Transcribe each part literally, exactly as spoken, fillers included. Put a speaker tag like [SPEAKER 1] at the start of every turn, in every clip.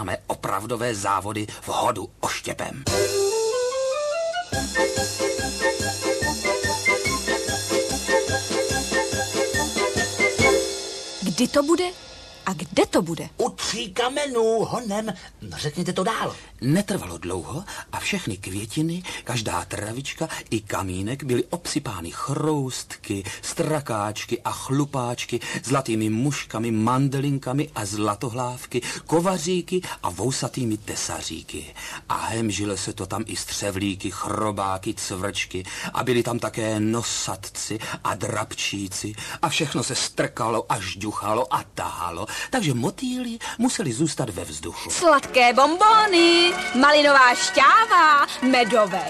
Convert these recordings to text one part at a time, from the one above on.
[SPEAKER 1] máme opravdové závody v hodu oštěpem.
[SPEAKER 2] Kdy to bude? A kde to bude?
[SPEAKER 3] U Tří kamenů, honem. Řekněte to dál.
[SPEAKER 1] Netrvalo dlouho a všechny květiny, každá travička i kamínek byly obsypány chroustky, strakáčky a chlupáčky, zlatými muškami, mandelinkami a zlatohlávky, kovaříky a vousatými tesaříky. A hemžilo se to tam i střevlíky, chrobáky, cvrčky a byli tam také nosatci a drabčíci a všechno se strkalo a žduchalo a tahalo, takže motýli museli zůstat ve vzduchu.
[SPEAKER 2] Sladké bonbony, malinová šťáva, medové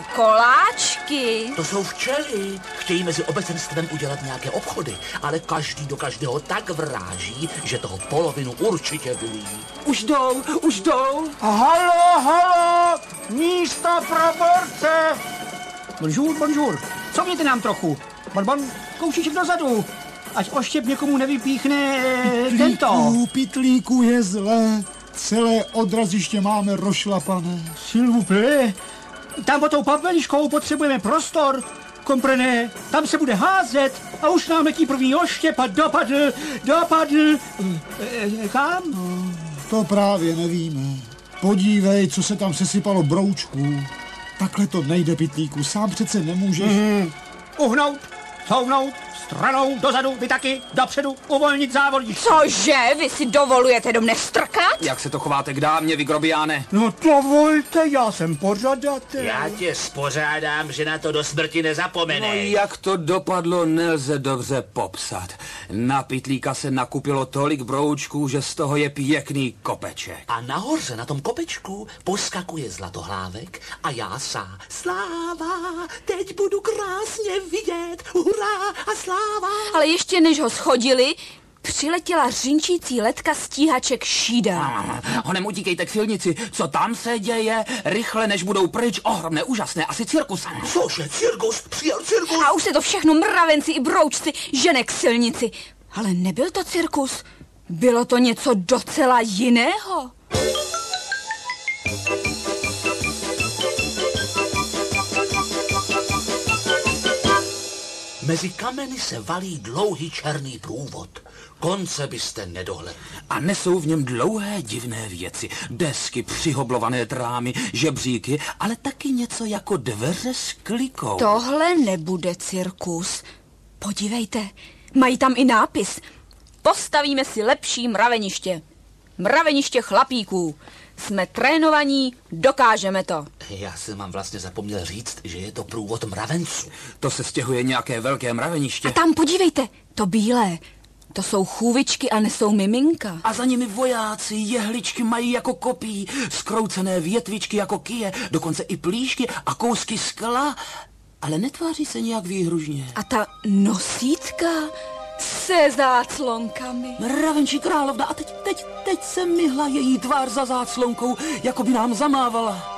[SPEAKER 2] koláčky.
[SPEAKER 3] To jsou včely. Chtějí mezi obecenstvem udělat nějaké obchody, ale každý do každého tak vráží, že toho polovinu určitě vylí.
[SPEAKER 1] Už jdou, už jdou.
[SPEAKER 4] Halo, halo, místo pro borce. Bonjour, bonjour. Co mějte nám trochu? Bonbon, koušiček dozadu. Ať oštěp někomu nevypíchne
[SPEAKER 5] Pitlíku,
[SPEAKER 4] tento.
[SPEAKER 5] pitlíku je zlé. Celé odraziště máme rošlapané.
[SPEAKER 4] S'il vous plaît. Tam pod tou papeliškou potřebujeme prostor. Komprené, tam se bude házet a už nám letí první oštěp a dopadl, dopadl. E, kam?
[SPEAKER 5] To právě nevíme. Podívej, co se tam sesypalo broučků. Takhle to nejde, pitlíku, sám přece nemůžeš.
[SPEAKER 4] Mm. Uhnout, souvnout, stranou, dozadu, vy taky, dopředu, uvolnit závodíš.
[SPEAKER 2] Cože, vy si dovolujete do mne strkat?
[SPEAKER 1] Jak se to chováte k dámě, vy grobiáne?
[SPEAKER 4] No dovolte, já jsem pořadatel.
[SPEAKER 3] Já tě spořádám, že na to do smrti
[SPEAKER 1] No,
[SPEAKER 3] nezapomenej.
[SPEAKER 1] jak to dopadlo, nelze dobře popsat. Na Pitlíka se nakupilo tolik broučků, že z toho je pěkný kopeček.
[SPEAKER 3] A nahoře na tom kopečku poskakuje zlatohlávek a jásá. Sláva, teď budu krásně vidět, hurá a sláva.
[SPEAKER 2] Ale ještě než ho schodili, přiletěla řinčící letka stíhaček Šída.
[SPEAKER 1] Honem utíkejte k silnici, co tam se děje, rychle než budou pryč, ohromné, úžasné, asi cirkus.
[SPEAKER 3] Cože, cirkus, přijel cirkus.
[SPEAKER 2] A už se to všechno mravenci i broučci žene k silnici. Ale nebyl to cirkus, bylo to něco docela jiného.
[SPEAKER 3] Mezi kameny se valí dlouhý černý průvod. Konce byste nedohledli.
[SPEAKER 1] A nesou v něm dlouhé divné věci, desky, přihoblované trámy, žebříky, ale taky něco jako dveře s klikou.
[SPEAKER 2] Tohle nebude cirkus. Podívejte, mají tam i nápis. Postavíme si lepší mraveniště. Mraveniště chlapíků. Jsme trénovaní, dokážeme to.
[SPEAKER 3] Já jsem vám vlastně zapomněl říct, že je to průvod mravenců.
[SPEAKER 1] To se stěhuje nějaké velké mraveniště.
[SPEAKER 2] A tam podívejte, to bílé. To jsou chůvičky a nesou miminka.
[SPEAKER 1] A za nimi vojáci, jehličky mají jako kopí, skroucené větvičky jako kije, dokonce i plíšky a kousky skla, ale netváří se nějak výhružně.
[SPEAKER 2] A ta nosítka se záclonkami.
[SPEAKER 1] Mravenčí královna a teď, teď, teď se myhla její tvář za záclonkou, jako by nám zamávala.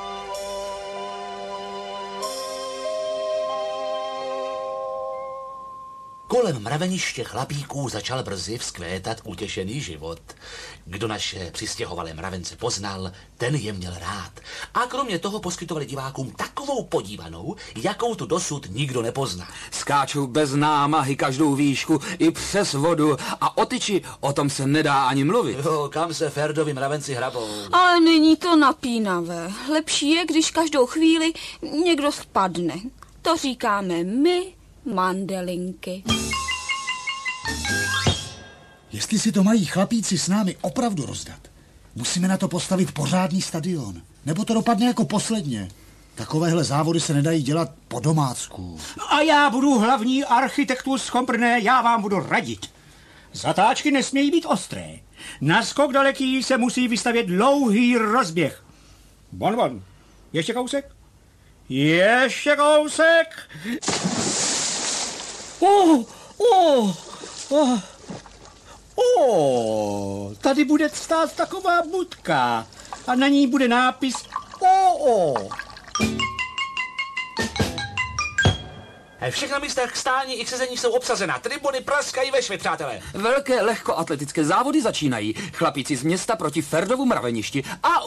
[SPEAKER 3] Kolem mraveniště chlapíků začal brzy vzkvétat utěšený život. Kdo naše přistěhovalé mravence poznal, ten je měl rád. A kromě toho poskytovali divákům takovou podívanou, jakou tu dosud nikdo nepozná.
[SPEAKER 1] Skáčou bez námahy každou výšku i přes vodu a o tyči o tom se nedá ani mluvit.
[SPEAKER 3] Jo, kam se Ferdovi mravenci hrabou.
[SPEAKER 2] Ale není to napínavé. Lepší je, když každou chvíli někdo spadne. To říkáme my, mandelinky.
[SPEAKER 5] Jestli si to mají chlapíci s námi opravdu rozdat, musíme na to postavit pořádný stadion. Nebo to dopadne jako posledně. Takovéhle závody se nedají dělat po domácku.
[SPEAKER 4] A já budu hlavní architektus Komprné, já vám budu radit. Zatáčky nesmějí být ostré. Na skok daleký se musí vystavět dlouhý rozběh. Bon, bon. Ještě kousek? Ještě kousek? Oh, oh, oh. Oh, tady bude stát taková budka a na ní bude nápis O O.
[SPEAKER 3] Všechna místa k stání i k sezení jsou obsazena. Tribuny praskají ve švy, přátelé.
[SPEAKER 1] Velké lehkoatletické závody začínají. Chlapíci z města proti Ferdovu mraveništi a